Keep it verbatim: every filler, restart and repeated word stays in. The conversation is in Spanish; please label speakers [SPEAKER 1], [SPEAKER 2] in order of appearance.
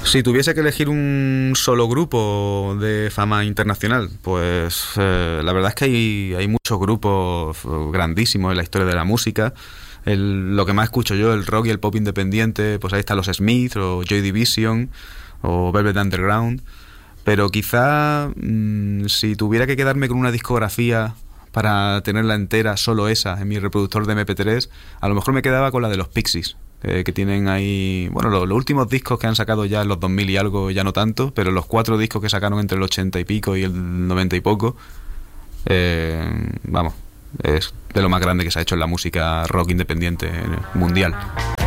[SPEAKER 1] Si tuviese que elegir un solo grupo de fama internacional, pues eh, la verdad es que hay, hay muchos grupos grandísimos en la historia de la música. El, lo que más escucho yo, el rock y el pop independiente, pues ahí están los Smiths o Joy Division o Velvet Underground. Pero quizá mmm, si tuviera que quedarme con una discografía para tenerla entera, solo esa, en mi reproductor de eme pe tres, a lo mejor me quedaba con la de los Pixies, eh, que tienen ahí, bueno, los, los últimos discos que han sacado ya en los dos mil y algo, ya no tanto, pero los cuatro discos que sacaron entre el ochenta y pico y el noventa y poco, eh, vamos, es de lo más grande que se ha hecho en la música rock independiente mundial.